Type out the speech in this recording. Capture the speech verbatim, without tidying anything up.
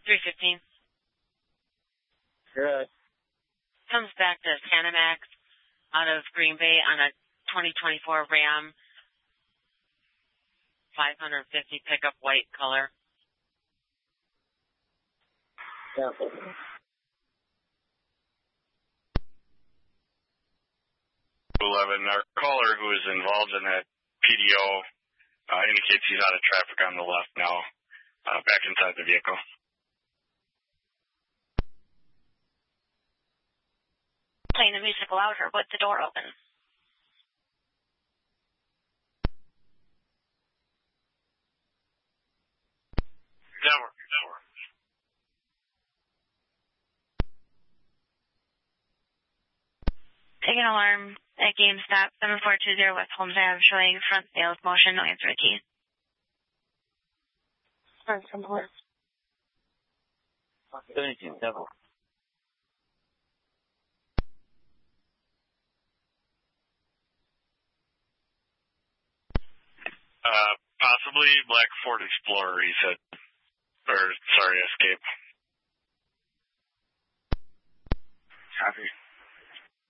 three fifteen. Good. Comes back to Panamax out of Green Bay on a twenty twenty-four Ram five fifty pickup white color. Careful. eleven, our caller who is involved in that P D O uh, indicates he's out of traffic on the left now, uh, back inside the vehicle. Playing the music louder with the door open. Tower, tower. Take an alarm at GameStop seven four two zero West Holmes Ave showing front sales motion. No answer the key. Front support. seventeen, seven. Uh, possibly Black Ford Explorer, he said. Or, sorry, Escape.